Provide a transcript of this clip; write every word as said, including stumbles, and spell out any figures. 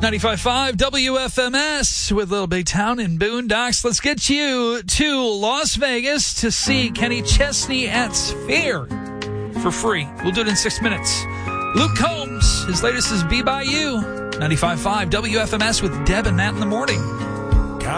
ninety-five point five W F M S with Little Big Town in Boondocks. Let's get you to Las Vegas to see Kenny Chesney at Sphere for free. We'll do it in six minutes. Luke Combs, his latest is Be By You. ninety-five point five W F M S with Deb and Matt in the morning.